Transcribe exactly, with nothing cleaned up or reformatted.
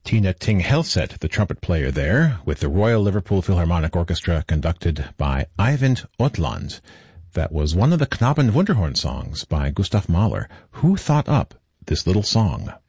Tina Ting Helset, the trumpet player there, with the Royal Liverpool Philharmonic Orchestra conducted by Eivind Otland. That was one of the Knaben Wunderhorn songs by Gustav Mahler. Who thought up this little song?